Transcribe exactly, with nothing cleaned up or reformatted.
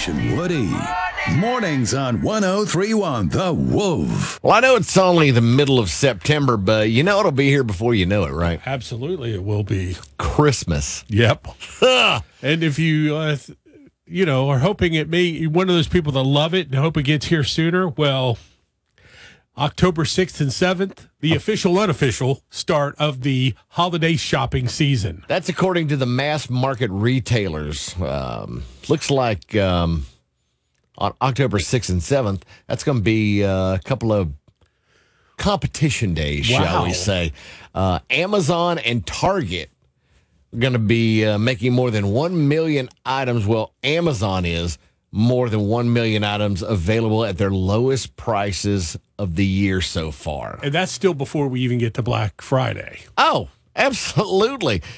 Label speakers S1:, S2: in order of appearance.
S1: Rich and Woody. Mornings on one oh three point one The Wolf.
S2: Well, I know it's only the middle of September, but you know it'll be here before you know it, right?
S3: Absolutely, it will be.
S2: Christmas.
S3: Yep. And if you, uh, th- you know, are hoping it may, you're one of those people that love it and hope it gets here sooner, well, October sixth and seventh, the official, unofficial start of the holiday shopping season.
S2: That's according to the mass market retailers. Um, looks like um, on October sixth and seventh, that's going to be uh, a couple of competition days,
S3: Wow.
S2: shall we say. Uh, Amazon and Target are going to be uh, making more than one million items. Well, Amazon is more than one million items available at their lowest prices of the year so far.
S3: And that's still before we even get to Black Friday.
S2: Oh, absolutely.